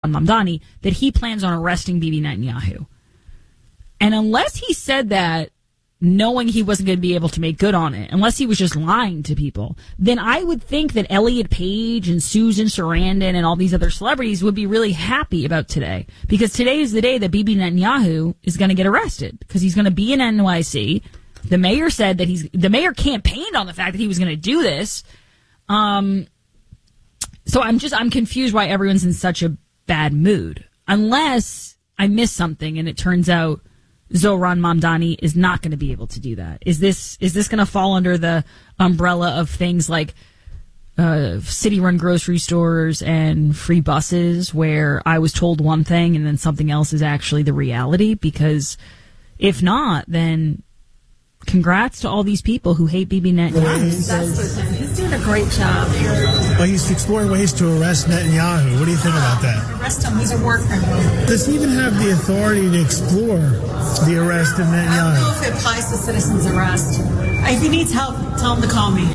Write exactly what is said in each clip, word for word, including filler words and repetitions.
Mamdani that he plans on arresting Bibi Netanyahu. And unless he said that knowing he wasn't going to be able to make good on it, unless he was just lying to people, then I would think that Elliot Page and Susan Sarandon and all these other celebrities would be really happy about today. Because today is the day that Bibi Netanyahu is going to get arrested, because he's going to be in N Y C. The mayor said that he's, the mayor campaigned on the fact that he was going to do this. Um, so I'm just, I'm confused why everyone's in such a bad mood. Unless I missed something and it turns out Zohran Mamdani is not going to be able to do that. Is this is this going to fall under the umbrella of things like uh, city-run grocery stores and free buses, where I was told one thing and then something else is actually the reality? Because if not, then congrats to all these people who hate Bibi Netanyahu. He's doing a great job. Well, he's exploring ways to arrest Netanyahu. What do you think about that? Arrest him. He's a war criminal. Does he even have the authority to explore the arrest of Netanyahu? I don't know if it applies to citizens' arrest. If he needs help, tell him to call me.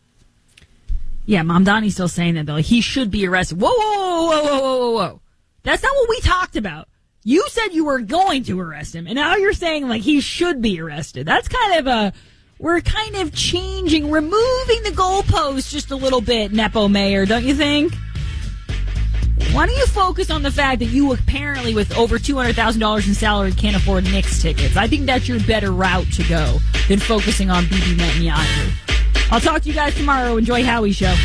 Yeah, Mamdani's still saying that, though. He should be arrested. Whoa, whoa, whoa, whoa, whoa, whoa, whoa. That's not what we talked about. You said you were going to arrest him, and now you're saying, like, he should be arrested. That's kind of a... We're kind of changing, removing the goalposts just a little bit, Nepo Mayor, don't you think? Why don't you focus on the fact that you apparently, with over two hundred thousand dollars in salary, can't afford Knicks tickets? I think that's your better route to go than focusing on Bibi Netanyahu. I'll talk to you guys tomorrow. Enjoy Howie's show.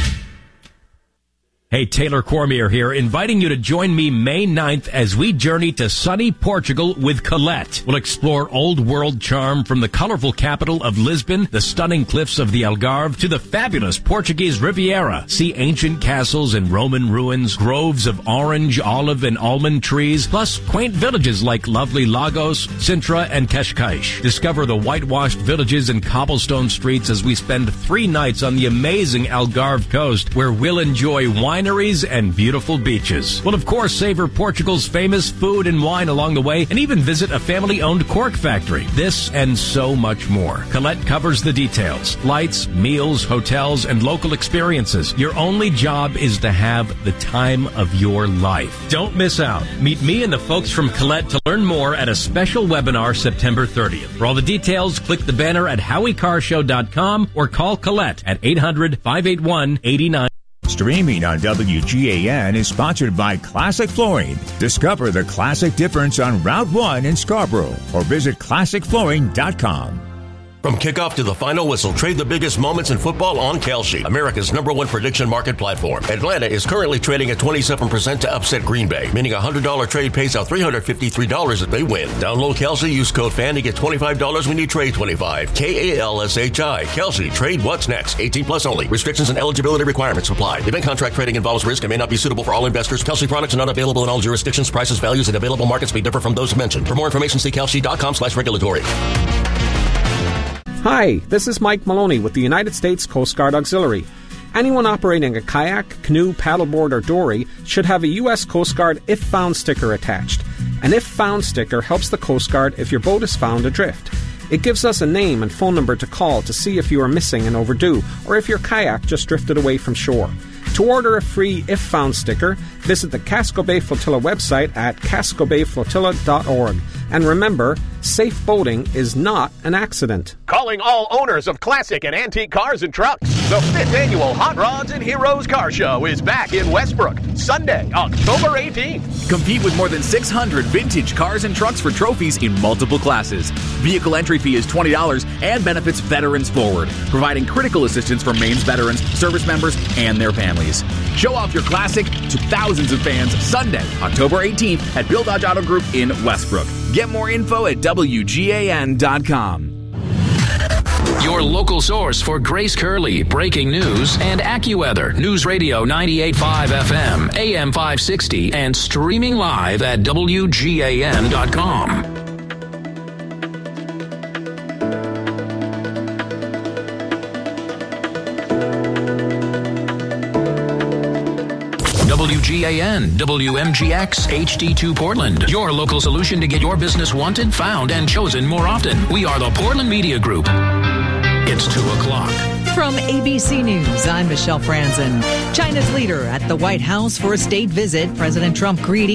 Hey, Taylor Cormier here, inviting you to join me May ninth as we journey to sunny Portugal with Colette. We'll explore old world charm from the colorful capital of Lisbon, the stunning cliffs of the Algarve, to the fabulous Portuguese Riviera. See ancient castles and Roman ruins, groves of orange, olive, and almond trees, plus quaint villages like lovely Lagos, Sintra, and Cascais. Discover the whitewashed villages and cobblestone streets as we spend three nights on the amazing Algarve coast, where we'll enjoy wine wineries and beautiful beaches. We'll, of course, savor Portugal's famous food and wine along the way, and even visit a family-owned cork factory. This and so much more. Colette covers the details. Flights, meals, hotels, and local experiences. Your only job is to have the time of your life. Don't miss out. Meet me and the folks from Colette to learn more at a special webinar September thirtieth. For all the details, click the banner at howie car show dot com or call Colette at eight hundred, five eight one, eight nine. Streaming on W G A N is sponsored by Classic Flooring. Discover the classic difference on Route one in Scarborough or visit classic flooring dot com. From kickoff to the final whistle, trade the biggest moments in football on Kalshi, America's number one prediction market platform. Atlanta is currently trading at twenty-seven percent to upset Green Bay, meaning a one hundred dollars trade pays out three hundred fifty-three dollars if they win. Download Kalshi, use code F A N to get twenty-five dollars when you trade twenty-five. K A L S H I. Kalshi. Trade what's next. eighteen plus only. Restrictions and eligibility requirements apply. Event contract trading involves risk and may not be suitable for all investors. Kalshi products are not available in all jurisdictions. Prices, values, and available markets may differ from those mentioned. For more information, see kalshi dot com slash regulatory. Hi, this is Mike Maloney with the United States Coast Guard Auxiliary. Anyone operating a kayak, canoe, paddleboard, or dory should have a U S Coast Guard If Found sticker attached. An If Found sticker helps the Coast Guard if your boat is found adrift. It gives us a name and phone number to call to see if you are missing and overdue, or if your kayak just drifted away from shore. To order a free If Found sticker, visit the Casco Bay Flotilla website at casco bay flotilla dot org. And remember, safe boating is not an accident. Calling all owners of classic and antique cars and trucks. The fifth annual Hot Rods and Heroes Car Show is back in Westbrook, Sunday, October eighteenth. Compete with more than six hundred vintage cars and trucks for trophies in multiple classes. Vehicle entry fee is twenty dollars and benefits Veterans Forward, providing critical assistance for Maine's veterans, service members, and their families. Show off your classic to thousands of fans Sunday, October eighteenth at Bill Dodge Auto Group in Westbrook. Get more info at W G A N dot com. Your local source for Grace Curley, breaking news, and AccuWeather. News Radio ninety-eight point five F M, A M five sixty, and streaming live at W G A N dot com. W G A N, W M G X, H D two Portland. Your local solution to get your business wanted, found, and chosen more often. We are the Portland Media Group. It's two o'clock. From A B C News, I'm Michelle Franzen. China's leader at the White House for a state visit. President Trump greeting